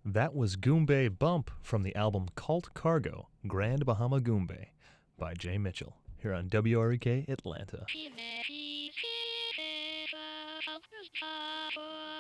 That was Goombay Bump from the album Cult Cargo, Grand Bahama Goombay by Jay Mitchell, here on WREK Atlanta.